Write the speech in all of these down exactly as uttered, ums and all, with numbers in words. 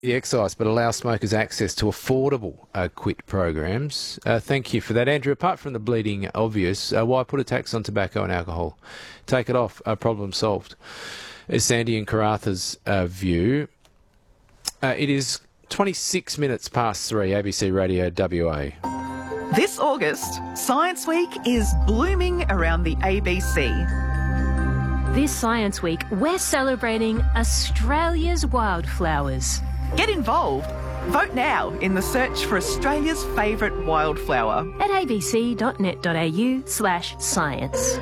the excise, but allow smokers access to affordable uh, quit programs. Uh, thank you for that, Andrew. Apart from the bleeding obvious, uh, why put a tax on tobacco and alcohol? Take it off. Uh, problem solved. Is Sandy and Karatha's uh, view. Uh, it is twenty-six minutes past three, A B C Radio W A. This August, Science Week is blooming around the A B C. This Science Week, we're celebrating Australia's wildflowers. Get involved. Vote now in the search for Australia's favourite wildflower. At abc.net.au slash science.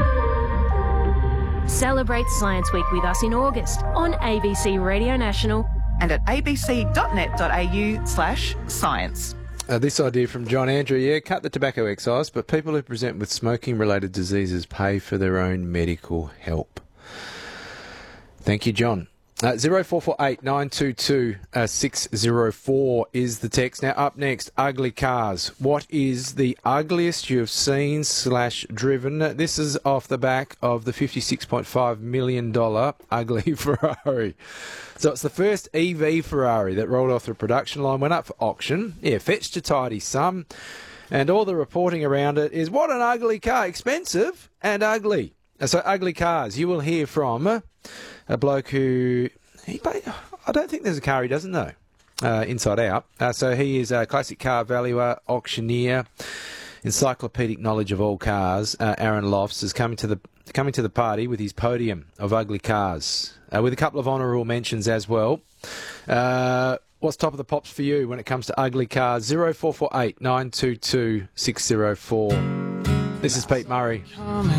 Celebrate Science Week with us in August on A B C Radio National and at abc.net.au slash science. Uh, this idea from John Andrew, yeah, cut the tobacco excise, but people who present with smoking-related diseases pay for their own medical help. Thank you, John. Uh, zero four four eight nine two two six zero four is the text. Now, up next, ugly cars. What is the ugliest you have seen slash driven? This is off the back of the fifty-six point five million dollars ugly Ferrari. So it's the first E V Ferrari that rolled off the production line, went up for auction. Yeah, fetched a tidy sum. And all the reporting around it is, what an ugly car. Expensive and ugly. So ugly cars. You will hear from a bloke who, he, I don't think there's a car he doesn't know, uh, inside out. Uh, so he is a classic car valuer, auctioneer, encyclopedic knowledge of all cars. Uh, Aaron Lofts is coming to the coming to the party with his podium of ugly cars, uh, with a couple of honourable mentions as well. Uh, what's top of the pops for you when it comes to ugly cars? zero four four eight nine two two six zero four. This is Pete Murray.